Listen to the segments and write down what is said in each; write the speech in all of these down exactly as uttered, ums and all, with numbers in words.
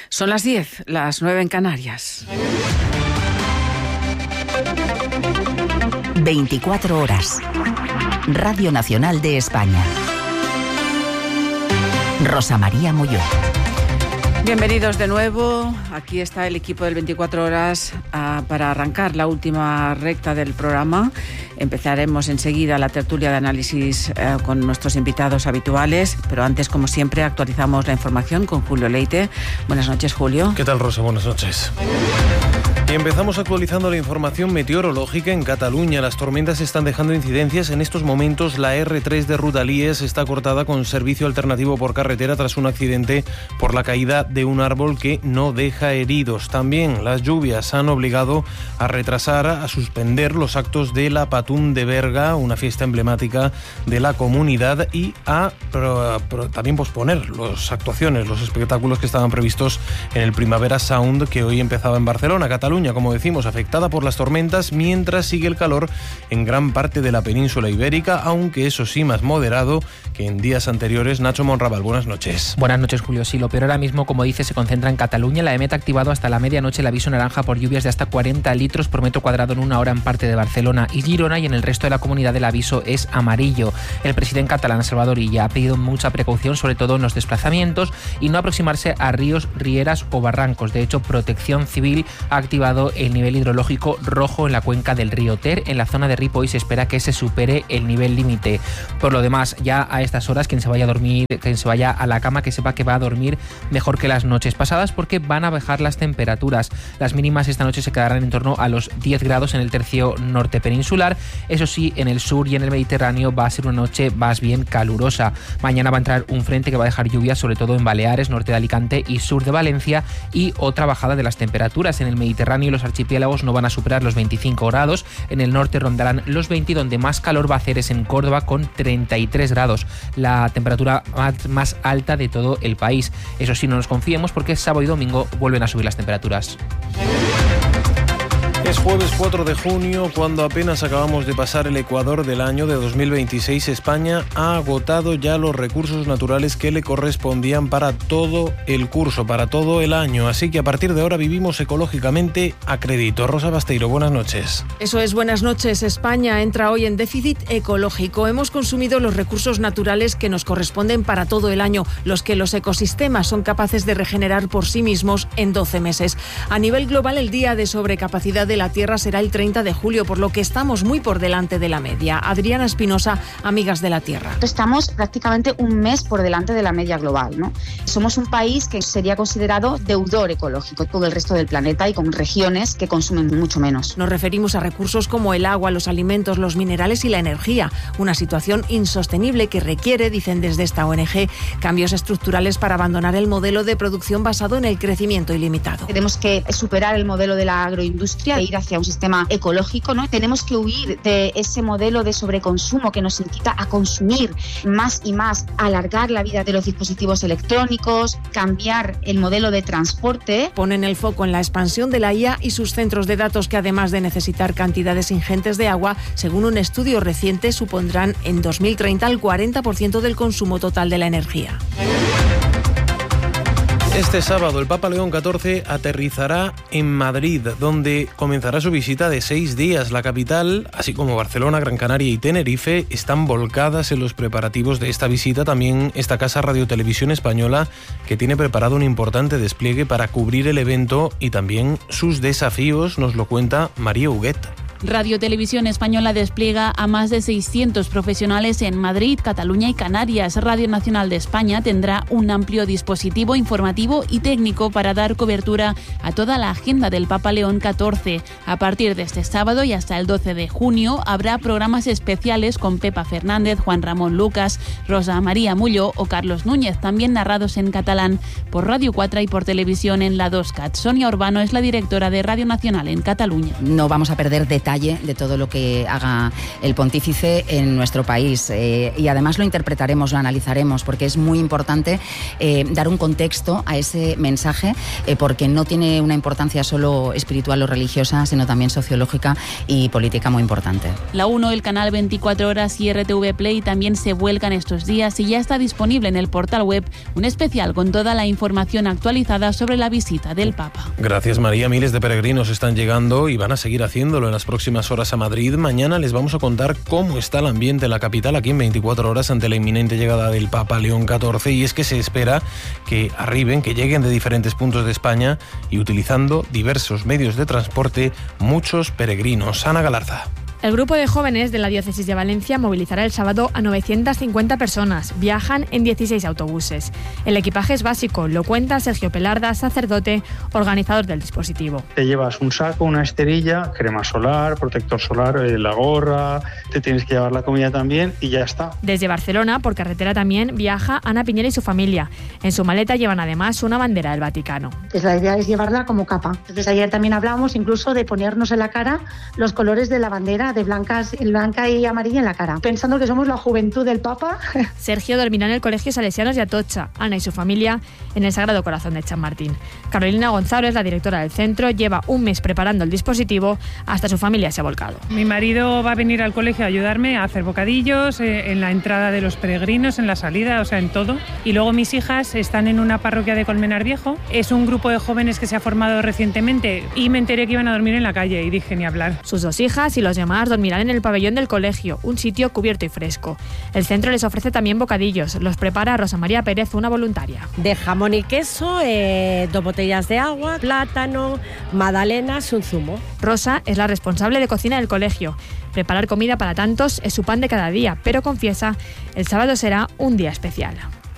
Son las diez, las nueve en Canarias. veinticuatro horas. Radio Nacional de España. Rosa María Molló. Bienvenidos de nuevo. Aquí está el equipo del veinticuatro horas uh, para arrancar la última recta del programa. Empezaremos enseguida la tertulia de análisis uh, con nuestros invitados habituales, pero antes, como siempre, actualizamos la información con Julio Leite. Buenas noches, Julio. ¿Qué tal, Rosa? Buenas noches. Y empezamos actualizando la información meteorológica en Cataluña. Las tormentas están dejando incidencias. En estos momentos la erre tres de Rodalies está cortada con servicio alternativo por carretera tras un accidente por la caída de un árbol que no deja heridos. También las lluvias han obligado a retrasar, a suspender los actos de la Patum de Berga, una fiesta emblemática de la comunidad, y a pero, pero también posponer las actuaciones, los espectáculos que estaban previstos en el Primavera Sound que hoy empezaba en Barcelona. Cataluña, como decimos, afectada por las tormentas, mientras sigue el calor en gran parte de la península ibérica, aunque eso sí más moderado que en días anteriores. Nacho Monraval, buenas noches. Buenas noches, Julio. Sí, lo peor ahora mismo, como dice, se concentra en Cataluña. La EMET ha activado hasta la medianoche el aviso naranja por lluvias de hasta cuarenta litros por metro cuadrado en una hora en parte de Barcelona y Girona, y en el resto de la comunidad el aviso es amarillo. El presidente catalán, Salvador Illa, ha pedido mucha precaución, sobre todo en los desplazamientos, y no aproximarse a ríos, rieras o barrancos. De hecho, Protección Civil ha activado el nivel hidrológico rojo en la cuenca del río Ter. En la zona de Ripoll se espera que se supere el nivel límite. Por lo demás, ya a estas horas, quien se vaya a dormir, quien se vaya a la cama, que sepa que va a dormir mejor que las noches pasadas, porque van a bajar las temperaturas. Las mínimas esta noche se quedarán en torno a los diez grados en el tercio norte peninsular. Eso sí, en el sur y en el Mediterráneo va a ser una noche más bien calurosa. Mañana va a entrar un frente que va a dejar lluvias sobre todo en Baleares, norte de Alicante y sur de Valencia, y otra bajada de las temperaturas. En el Mediterráneo y los archipiélagos no van a superar los veinticinco grados. En el norte rondarán los veinte, donde más calor va a hacer es en Córdoba con treinta y tres grados, la temperatura más, más alta de todo el país. Eso sí, no nos confiemos, porque sábado y domingo vuelven a subir las temperaturas. Es jueves cuatro de junio, cuando apenas acabamos de pasar el ecuador del año de dos mil veintiséis. España ha agotado ya los recursos naturales que le correspondían para todo el curso, para todo el año. Así que a partir de ahora vivimos ecológicamente a crédito. Rosa Basteiro, buenas noches. Eso es, buenas noches. España entra hoy en déficit ecológico. Hemos consumido los recursos naturales que nos corresponden para todo el año, los que los ecosistemas son capaces de regenerar por sí mismos en doce meses. A nivel global, el día de sobrecapacidad de la Tierra será el treinta de julio, por lo que estamos muy por delante de la media. Adriana Espinosa, Amigas de la Tierra. Estamos prácticamente un mes por delante de la media global, ¿no? Somos un país que sería considerado deudor ecológico con el resto del planeta y con regiones que consumen mucho menos. Nos referimos a recursos como el agua, los alimentos, los minerales y la energía. Una situación insostenible que requiere, dicen desde esta O N G, cambios estructurales para abandonar el modelo de producción basado en el crecimiento ilimitado. Tenemos que superar el modelo de la agroindustria e ir hacia un sistema ecológico, ¿no? Tenemos que huir de ese modelo de sobreconsumo que nos incita a consumir más y más, alargar la vida de los dispositivos electrónicos, cambiar el modelo de transporte. Ponen el foco en la expansión de la I A y sus centros de datos, que además de necesitar cantidades ingentes de agua, según un estudio reciente, supondrán en dos mil treinta el cuarenta por ciento del consumo total de la energía. Este sábado el Papa León catorce aterrizará en Madrid, donde comenzará su visita de seis días. La capital, así como Barcelona, Gran Canaria y Tenerife, están volcadas en los preparativos de esta visita. También esta casa Radio Televisión Española, que tiene preparado un importante despliegue para cubrir el evento y también sus desafíos, nos lo cuenta María Huguet. Radio Televisión Española despliega a más de seiscientos profesionales en Madrid, Cataluña y Canarias. Radio Nacional de España tendrá un amplio dispositivo informativo y técnico para dar cobertura a toda la agenda del Papa León catorce. A partir de este sábado y hasta el doce de junio habrá programas especiales con Pepa Fernández, Juan Ramón Lucas, Rosa María Molló o Carlos Núñez, también narrados en catalán por Radio cuatro y por televisión en la dos Cat. Sonia Urbano es la directora de Radio Nacional en Cataluña. No vamos a perder detalles detalle de todo lo que haga el pontífice en nuestro país. Eh, y además lo interpretaremos, lo analizaremos, porque es muy importante eh, dar un contexto a ese mensaje, eh, porque no tiene una importancia solo espiritual o religiosa, sino también sociológica y política muy importante. La uno, el canal veinticuatro horas y R T V Play también se vuelcan estos días y ya está disponible en el portal web un especial con toda la información actualizada sobre la visita del Papa. Gracias, María. Miles de peregrinos están llegando y van a seguir haciéndolo en las próximas horas a Madrid. Mañana les vamos a contar cómo está el ambiente en la capital aquí en veinticuatro horas ante la inminente llegada del Papa León catorce, y es que se espera que arriben, que lleguen de diferentes puntos de España y utilizando diversos medios de transporte muchos peregrinos. Ana Galarza. El grupo de jóvenes de la diócesis de Valencia movilizará el sábado a novecientas cincuenta personas. Viajan en dieciséis autobuses. El equipaje es básico, lo cuenta Sergio Pelarda, sacerdote, organizador del dispositivo. Te llevas un saco, una esterilla, crema solar, protector solar, eh, la gorra, te tienes que llevar la comida también y ya está. Desde Barcelona, por carretera también, viaja Ana Piñera y su familia. En su maleta llevan además una bandera del Vaticano. Pues la idea es llevarla como capa. Entonces ayer también hablábamos incluso de ponernos en la cara los colores de la bandera, de blancas, blanca y amarilla en la cara, pensando que somos la juventud del Papa. Sergio dormirá en el Colegio Salesianos de Atocha, Ana y su familia en el Sagrado Corazón de Chamartín. Carolina González, la directora del centro, lleva un mes preparando el dispositivo, hasta su familia se ha volcado. Mi marido va a venir al colegio a ayudarme a hacer bocadillos, eh, en la entrada de los peregrinos, en la salida, o sea, en todo. Y luego mis hijas están en una parroquia de Colmenar Viejo. Es un grupo de jóvenes que se ha formado recientemente y me enteré que iban a dormir en la calle y dije ni hablar. Sus dos hijas y los demás dormirán en el pabellón del colegio, un sitio cubierto y fresco. El centro les ofrece también bocadillos. Los prepara Rosa María Pérez, una voluntaria. De jamón y queso, eh, dos botellas de agua, plátano, magdalenas, un zumo. Rosa es la responsable de cocina del colegio. Preparar comida para tantos es su pan de cada día, pero confiesa, el sábado será un día especial.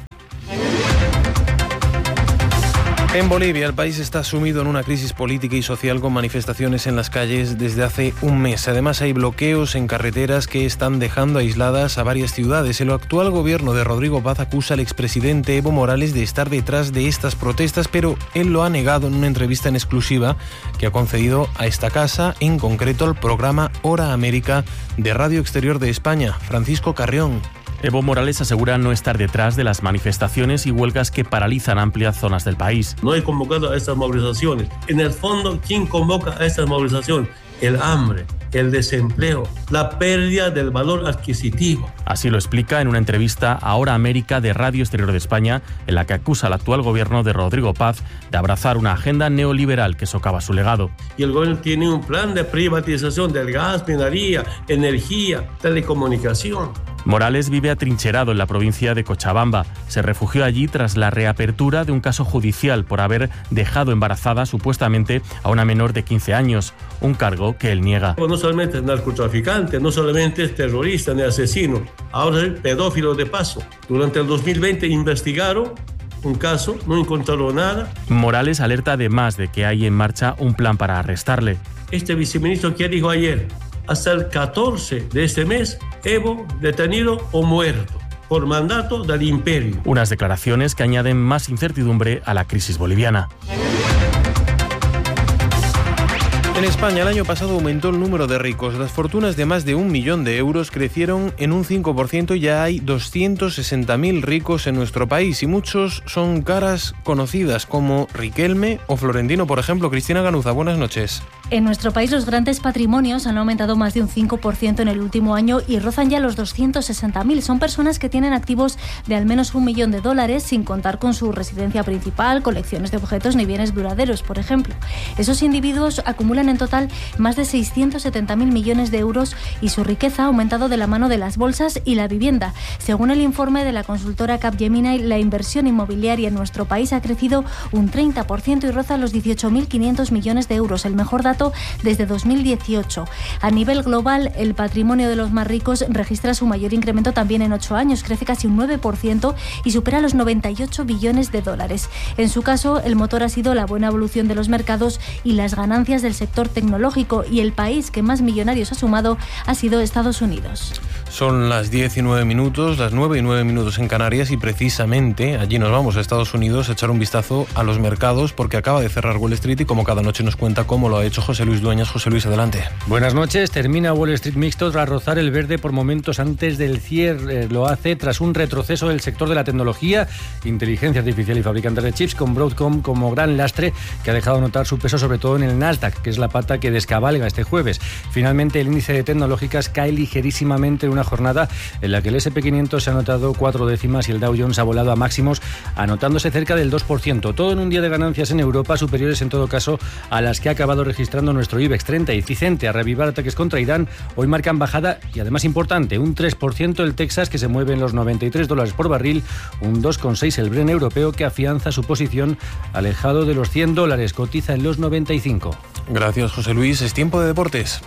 En Bolivia, el país está sumido en una crisis política y social con manifestaciones en las calles desde hace un mes. Además, hay bloqueos en carreteras que están dejando aisladas a varias ciudades. El actual gobierno de Rodrigo Paz acusa al expresidente Evo Morales de estar detrás de estas protestas, pero él lo ha negado en una entrevista en exclusiva que ha concedido a esta casa, en concreto al programa Hora América de Radio Exterior de España. Francisco Carrión. Evo Morales asegura no estar detrás de las manifestaciones y huelgas que paralizan amplias zonas del país. No he convocado a estas movilizaciones. En el fondo, ¿quién convoca a estas movilizaciones? El hambre, el desempleo, la pérdida del valor adquisitivo. Así lo explica en una entrevista a Hora América de Radio Exterior de España, en la que acusa al actual gobierno de Rodrigo Paz de abrazar una agenda neoliberal que socava su legado. Y el gobierno tiene un plan de privatización del gas, minería, energía, telecomunicación. Morales vive atrincherado en la provincia de Cochabamba. Se refugió allí tras la reapertura de un caso judicial por haber dejado embarazada supuestamente a una menor de quince años, un cargo que él niega. No solamente es narcotraficante, no solamente es terrorista ni asesino, ahora es pedófilo de paso. Durante el dos mil veinte investigaron un caso, no encontraron nada. Morales alerta además de que hay en marcha un plan para arrestarle. Este viceministro que dijo ayer, hasta el catorce de este mes, Evo detenido o muerto por mandato del imperio. Unas declaraciones que añaden más incertidumbre a la crisis boliviana. En España el año pasado aumentó el número de ricos. Las fortunas de más de un millón de euros crecieron en un cinco por ciento y ya hay doscientos sesenta mil ricos en nuestro país y muchos son caras conocidas como Riquelme o Florentino, por ejemplo. Cristina Ganuza, buenas noches. En nuestro país los grandes patrimonios han aumentado más de un cinco por ciento en el último año y rozan ya los doscientos sesenta mil. Son personas que tienen activos de al menos un millón de dólares sin contar con su residencia principal, colecciones de objetos ni bienes duraderos, por ejemplo. Esos individuos acumulan en total más de seiscientos setenta mil millones de euros y su riqueza ha aumentado de la mano de las bolsas y la vivienda. Según el informe de la consultora Capgemini, la inversión inmobiliaria en nuestro país ha crecido un treinta por ciento y roza los dieciocho mil quinientos millones de euros, el mejor dato desde dos mil dieciocho. A nivel global, el patrimonio de los más ricos registra su mayor incremento también en ocho años, crece casi un nueve por ciento y supera los noventa y ocho billones de dólares. En su caso, el motor ha sido la buena evolución de los mercados y las ganancias del sector tecnológico, y el país que más millonarios ha sumado ha sido Estados Unidos. Son las diez y nueve minutos, las nueve y nueve minutos en Canarias, y precisamente allí nos vamos a Estados Unidos a echar un vistazo a los mercados, porque acaba de cerrar Wall Street y como cada noche nos cuenta cómo lo ha hecho José Luis Dueñas. José Luis, adelante. Buenas noches. Termina Wall Street mixto tras rozar el verde por momentos antes del cierre. Lo hace tras un retroceso del sector de la tecnología, inteligencia artificial y fabricantes de chips, con Broadcom como gran lastre, que ha dejado notar su peso sobre todo en el Nasdaq, que es la pata que descabalga este jueves. Finalmente, el índice de tecnológicas cae ligerísimamente en una jornada en la que el ese and pe quinientos se ha anotado cuatro décimas y el Dow Jones ha volado a máximos, anotándose cerca del dos por ciento. Todo en un día de ganancias en Europa, superiores en todo caso a las que ha acabado registrando nuestro IBEX treinta, y Cicente, a reavivar ataques contra Irán, hoy marcan bajada y además importante, un tres por ciento el Texas, que se mueve en los noventa y tres dólares por barril, un dos coma seis el Brent europeo, que afianza su posición alejado de los cien dólares, cotiza en los noventa y cinco. Gracias, José Luis. Es tiempo de deportes.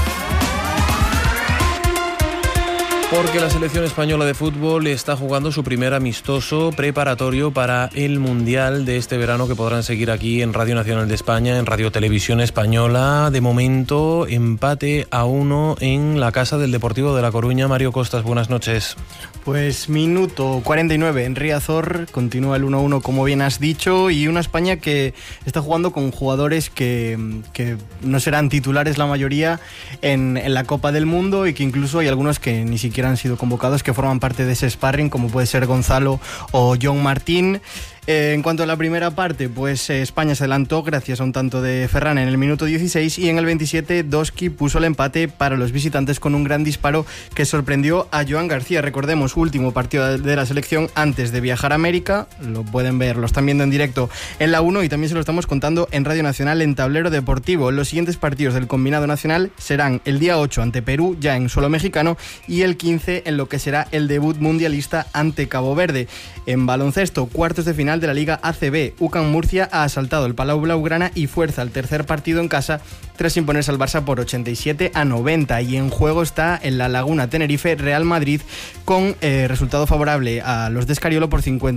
Porque la selección española de fútbol está jugando su primer amistoso preparatorio para el Mundial de este verano, que podrán seguir aquí en Radio Nacional de España, en Radio Televisión Española. De momento, empate a uno en la casa del Deportivo de La Coruña. Mario Costas, buenas noches. Pues minuto cuarenta y nueve en Riazor, continúa el uno a uno como bien has dicho, y una España que está jugando con jugadores que, que no serán titulares la mayoría en, en la Copa del Mundo, y que incluso hay algunos que ni siquiera han sido convocados, que forman parte de ese sparring, como puede ser Gonzalo o John Martín. Eh, en cuanto a la primera parte, pues eh, España se adelantó gracias a un tanto de Ferran en el minuto dieciséis, y en el veintisiete Doski puso el empate para los visitantes con un gran disparo que sorprendió a Joan García. Recordemos, último partido de la selección antes de viajar a América. Lo pueden ver, lo están viendo en directo en la uno, y también se lo estamos contando en Radio Nacional en Tablero Deportivo. Los siguientes partidos del combinado nacional serán el día ocho ante Perú, ya en suelo mexicano, y el quince en lo que será el debut mundialista ante Cabo Verde. En baloncesto, cuartos de final de la Liga A C B, U C A M Murcia ha asaltado el Palau Blaugrana y fuerza el tercer partido en casa tras imponerse al Barça por ochenta y siete a noventa, y en juego está en La Laguna Tenerife Real Madrid, con eh, resultado favorable a los de Escariolo por cincuenta